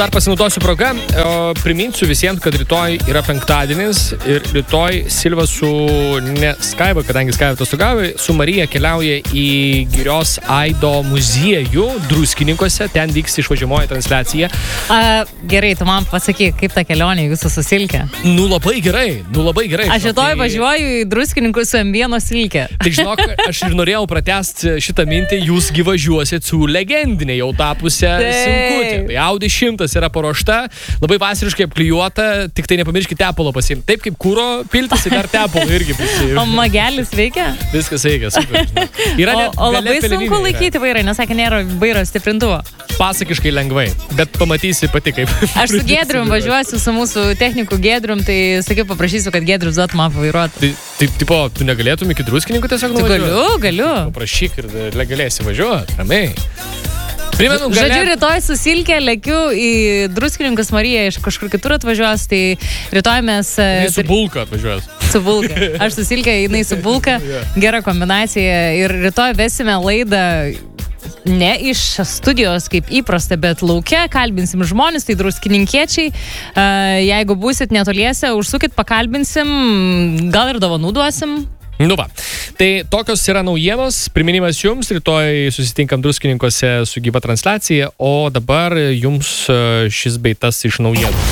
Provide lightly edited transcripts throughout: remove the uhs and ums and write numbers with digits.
Dar pasinaudosiu progą, priminsiu visiems, kad rytoj yra penktadienis ir rytoj Silva su ne Skaiva, kadangi Skaiva atostogavo, su Marija keliauja į Girios Aido muziejų Druskininkuose, ten vyks išvažiuojamoji transliacija. Gerai, tu man pasakyk, kaip ta kelionė jūsų su Silke? Nu labai gerai. Aš rytoj važiuoju į Druskininkus su M1 Silke. Tai žinok, aš ir norėjau pratęsti šitą mintį, jūs gi važiuosit su legendinė jau tapusią Simkutė. Tai Audi 100 yra paruošta, labai vasariškai apklijuota, tik tai nepamirškite tepalo pasiimti. Taip kaip kūro piltis, tai dar tepalo irgi pasiimti. O magelis veikia? Viskas veikia, super. O labai sunku laikyti vairą, nes sakė, nėra vairo stiprintuvo. Pasakiškai lengvai, bet pamatysi pati kaip. Aš su Giedrium važiuosiu, su mūsų techniku Giedrium, tai sakiau, paprašysiu, kad Giedrius duotų man vairuoti. Tai tipo, tu negalėtum iki Druskininkų tiesiog nuvažiuoti? Galiu. Paprašyk ir galėsi važiuoti, ramiai. Primenu, žodžiu, rytoj su Silke lekiu į Druskininkus, Marija iš kažkur kitur atvažiuos, tai rytoj mes... Su Bulka atvažiuos. Su Bulka. Aš su Silke, jinai su Bulka. Gera kombinacija. Ir rytoj vesime laidą ne iš studijos kaip įprasta, bet lauke, kalbinsim žmonės, tai druskininkiečiai. Jeigu būsit netoliese, užsukit, pakalbinsim, gal ir dovanų duosim. Nu va, tai tokios yra naujienos, priminimas jums, rytoj susitinkam Druskininkuose su gyva transliacija, o dabar jums šis beitas iš naujienų.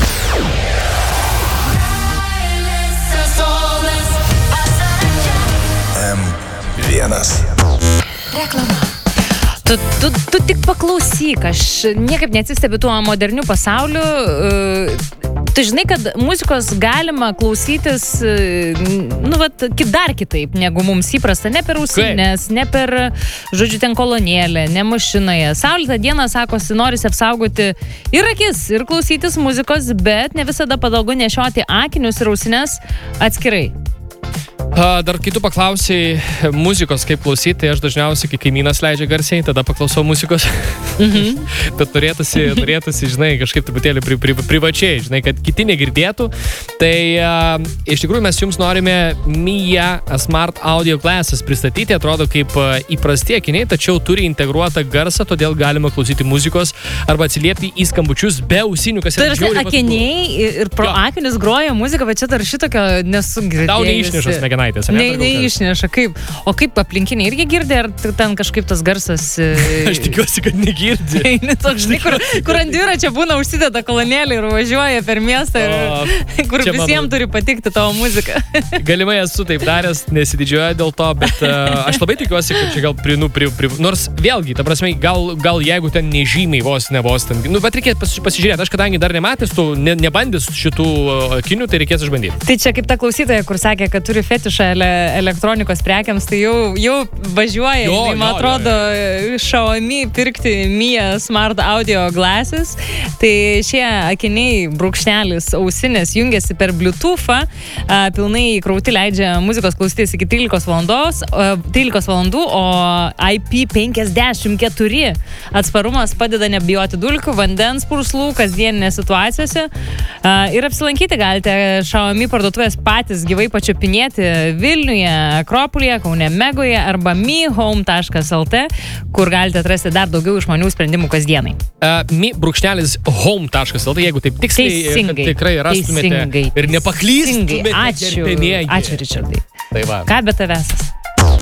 M1. Reklama. Tu tik paklausyk, aš niekaip neatsistebiu tuo moderniu pasauliu. Tu žinai, kad muzikos galima klausytis, dar kitaip, negu mums įprasta, ne per ausinės, ne per, žodžiu, ten kolonėlę, ne mašinoje. Saulėtą dieną, sakosi, norisi apsaugoti ir akis, ir klausytis muzikos, bet ne visada patogu nešioti akinius ir ausines atskirai. Dar kai tu paklausai muzikos, kaip klausyti, tai aš dažniausiai, kai kaimynas leidžia garsiai, tada paklausau muzikos. Bet norėtųsi, žinai, kažkaip truputėlį privačiai, žinai, kad kiti negirdėtų. Tai iš tikrųjų mes jums norime Mia Smart Audio Glasses pristatyti. Atrodo kaip įprasti akiniai, tačiau turi integruotą garsą, todėl galima klausyti muzikos arba atsiliepti į skambučius be ausinių, kas yra žiauriai patogu. Akiniai ir pro akinius groja muzika, bet čia dar šitokio nesu girdėjusi. Tau neišnešas smegenaitės. Neišneša, kaip? O kaip aplinkiniai irgi girdė, ar ten kažkaip tas garsas... Aš tikiuosi, kad negirdė. Toks, žinai, kur ant dviračio būna užsideda kolonėlį ir važiuoja per miestą, kur visiems turi patikti tavo muzika. Galimai esu taip daręs, nesididžiuoju dėl to, bet aš labai tikiuosi, kad čia gal nors vėlgi, ta prasme, gal jeigu ten nežymiai vos ten, bet reikės pasižiūrėti. Aš kadangi dar nematęs, tu nebandys šitų akinių, tai reikės išbandyti. Tai čia kaip ta klausytoja, kur sakė, kad turi fetišą elektronikos prekiams, tai jau važiuoja, man atrodo, Xiaomi pirkti Mia Smart Audio Glasses. Tai šie akiniai, brūkšnelis, ausinės jungiasi per Bluetooth'ą, pilnai įkrauti leidžia muzikos klausytis iki 13 valandų, o IP54 atsparumas padeda nebijoti dulkių, vandens, purslų, kasdieninės situacijose. Ir apsilankyti galite Xiaomi parduotuvės patys gyvai pačiupinėti Vilniuje, Akropolyje, Kaune Megoje arba mihome.lt, kur galite atrasti dar daugiau išmanių sprendimų kasdienai. Mi.home.lt, jeigu taip tiksliai, kad tikrai rastumėte ir nepaklystumėte. Ačiū, Richardai. Tai va. Ką be tavęs?